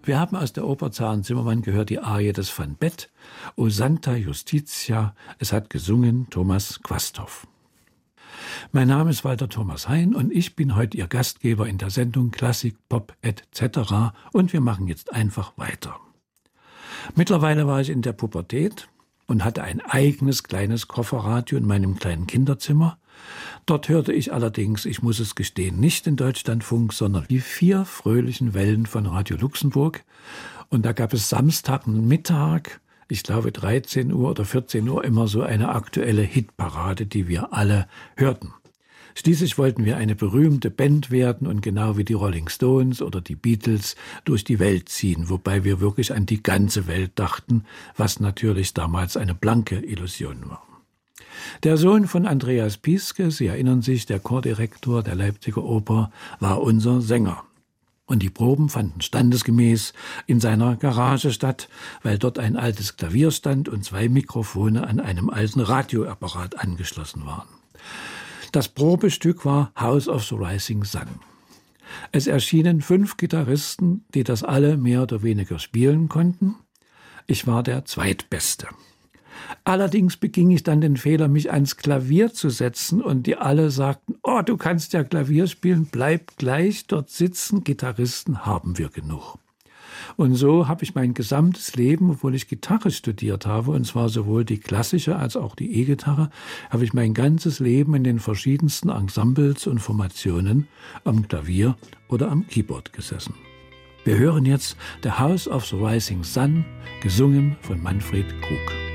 Wir haben aus der Oper Zaren Zimmermann gehört die Arie des Van Beth, O Santa Justitia. Es hat gesungen Thomas Quasthoff. Mein Name ist Walter Thomas Hein und ich bin heute Ihr Gastgeber in der Sendung Klassik, Pop etc. Und wir machen jetzt einfach weiter. Mittlerweile war ich in der Pubertät und hatte ein eigenes kleines Kofferradio in meinem kleinen Kinderzimmer. Dort hörte ich allerdings, ich muss es gestehen, nicht den Deutschlandfunk, sondern die 4 fröhlichen Wellen von Radio Luxemburg. Und da gab es Samstagmittag, ich glaube 13 Uhr oder 14 Uhr, immer so eine aktuelle Hitparade, die wir alle hörten. Schließlich wollten wir eine berühmte Band werden und genau wie die Rolling Stones oder die Beatles durch die Welt ziehen, wobei wir wirklich an die ganze Welt dachten, was natürlich damals eine blanke Illusion war. Der Sohn von Andreas Pieske, Sie erinnern sich, der Chordirektor der Leipziger Oper, war unser Sänger. Und die Proben fanden standesgemäß in seiner Garage statt, weil dort ein altes Klavier stand und 2 Mikrofone an einem alten Radioapparat angeschlossen waren. Das Probestück war House of the Rising Sun. Es erschienen 5 Gitarristen, die das alle mehr oder weniger spielen konnten. Ich war der Zweitbeste. Allerdings beging ich dann den Fehler, mich ans Klavier zu setzen und die alle sagten, oh, du kannst ja Klavier spielen, bleib gleich dort sitzen, Gitarristen haben wir genug. Und so habe ich mein gesamtes Leben, obwohl ich Gitarre studiert habe, und zwar sowohl die klassische als auch die E-Gitarre, habe ich mein ganzes Leben in den verschiedensten Ensembles und Formationen am Klavier oder am Keyboard gesessen. Wir hören jetzt The House of the Rising Sun, gesungen von Manfred Krug.